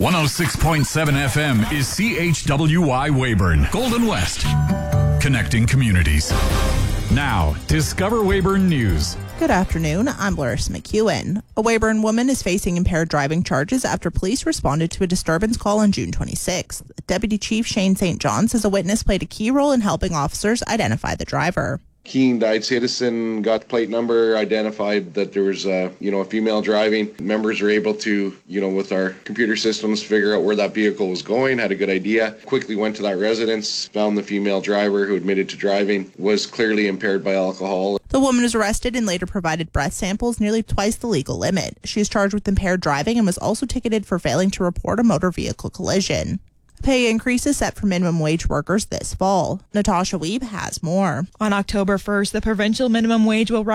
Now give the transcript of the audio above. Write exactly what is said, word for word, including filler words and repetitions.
one oh six point seven F M is C H W Y Weyburn, Golden West, connecting communities. Now, Discover Weyburn News. Good afternoon, I'm Larissa McEwen. A Weyburn woman is facing impaired driving charges after police responded to a disturbance call on June twenty-sixth. Deputy Chief Shane Saint John says a witness played a key role in helping officers identify the driver. Keen-eyed citizen got the plate number, identified that there was a, you know, a female driving. Members were able to, you know, with our computer systems, figure out where that vehicle was going, had a good idea, quickly went to that residence, found the female driver who admitted to driving, was clearly impaired by alcohol. The woman was arrested and later provided breath samples, nearly twice the legal limit. She is charged with impaired driving and was also ticketed for failing to report a motor vehicle collision. Pay increases set for minimum wage workers this fall. Natasha Weeb has more. On October first, the provincial minimum wage will rise